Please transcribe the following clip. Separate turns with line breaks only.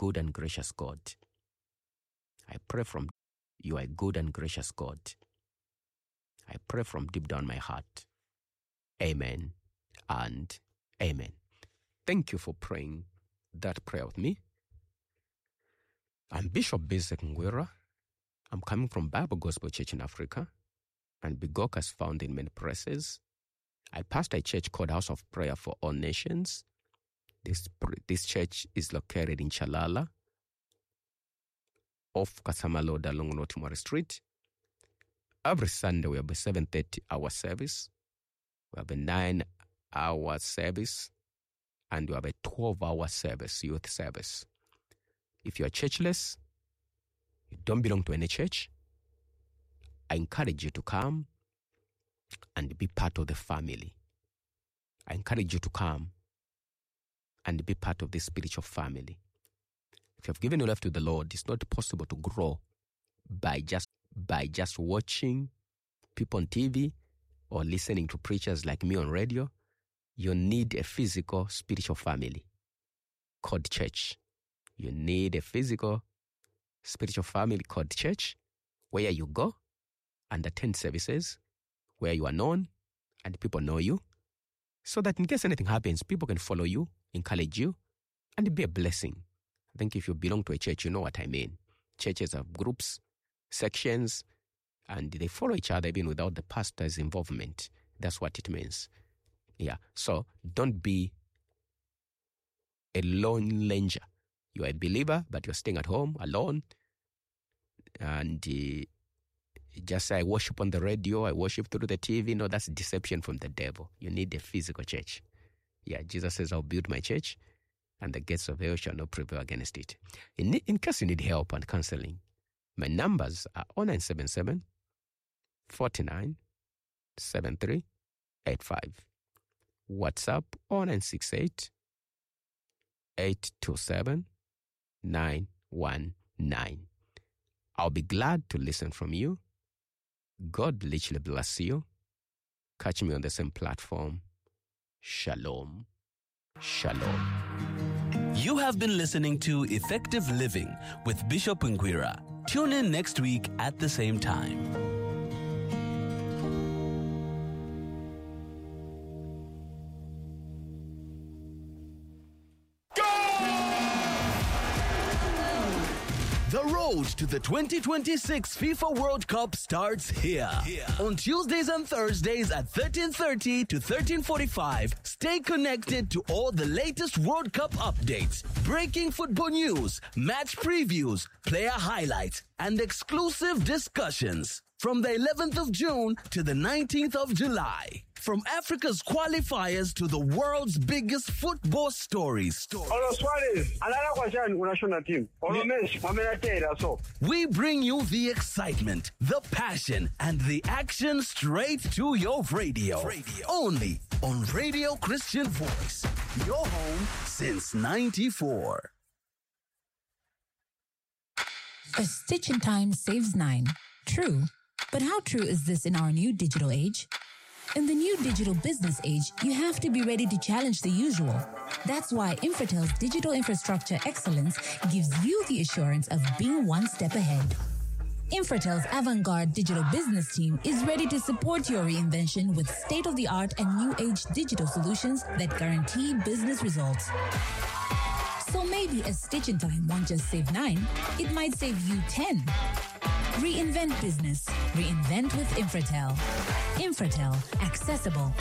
good and gracious God. I pray from you are a good and gracious God. I pray from deep down my heart. Amen and amen. Thank you for praying that prayer with me. I'm Bishop Isaac Ngwira. I'm coming from Bible Gospel Church in Africa, and Bigok is found in many places. I pastor a church called House of Prayer for All Nations. This church is located in Chalala, off Kasamaloda along Notimore Street. Every Sunday we have a 7:30 hour service. We have a 9-hour service, and we have a 12-hour service, youth service. If you are churchless, you don't belong to any church, I encourage you to come and be part of the family. I encourage you to come and be part of this spiritual family. If you have given your life to the Lord, it's not possible to grow by just watching people on TV or listening to preachers like me on radio. You need a physical spiritual family called church. You need a physical spiritual family called church, where you go and attend services, where you are known and people know you, so that in case anything happens, people can follow you, encourage you, and be a blessing. I think if you belong to a church, you know what I mean. Churches have groups, sections, and they follow each other even without the pastor's involvement. That's what it means. Yeah. So don't be a lone ranger. You are a believer, but you're staying at home alone. And just say, I worship on the radio, I worship through the TV. No, that's deception from the devil. You need a physical church. Yeah, Jesus says, I'll build my church, and the gates of hell shall not prevail against it. In case you need help and counseling, my numbers are 0977 49 73 85. WhatsApp 0968 827 919. I'll be glad to listen from you. God literally bless you. Catch me on the same platform. Shalom. Shalom.
You have been listening to Effective Living with Bishop Ngwira. Tune in next week at the same time. The road to the 2026 FIFA World Cup starts here. On Tuesdays and Thursdays at 13:30 to 13:45, stay connected to all the latest World Cup updates, breaking football news, match previews, player highlights, and exclusive discussions. From the 11th of June to the 19th of July. From Africa's qualifiers to the world's biggest football stories. We bring you the excitement, the passion, and the action straight to your radio. Only on Radio Christian Voice, your home since 94.
A stitch in time saves 9. True. But how true is this in our new digital age? In the new digital business age, you have to be ready to challenge the usual. That's why Infratel's digital infrastructure excellence gives you the assurance of being one step ahead. Infratel's avant-garde digital business team is ready to support your reinvention with state-of-the-art and new-age digital solutions that guarantee business results. So maybe a stitch in time won't just save 9, it might save you 10. Reinvent business. Reinvent with Infratel. Infratel. Accessible,